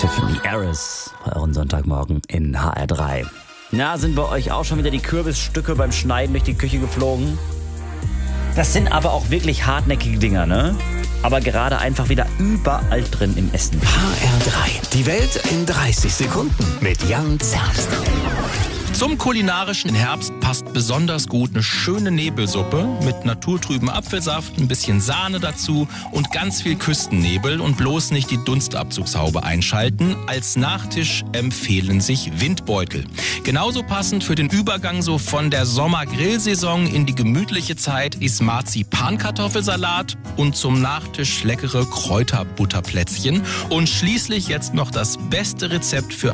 Tiffany Harris bei euren Sonntagmorgen in HR3. Na, sind bei euch auch schon wieder die Kürbisstücke beim Schneiden durch die Küche geflogen? Das sind aber auch wirklich hartnäckige Dinger, ne? Aber gerade einfach wieder überall drin im Essen. HR3, die Welt in 30 Sekunden mit Jan Zerst. Zum kulinarischen Herbst passt besonders gut eine schöne Nebelsuppe mit naturtrüben Apfelsaft, ein bisschen Sahne dazu und ganz viel Küstennebel und bloß nicht die Dunstabzugshaube einschalten. Als Nachtisch empfehlen sich Windbeutel. Genauso passend für den Übergang so von der Sommergrillsaison in die gemütliche Zeit ist Marzipankartoffelsalat und zum Nachtisch leckere Kräuterbutterplätzchen. Und schließlich jetzt noch das beste Rezept für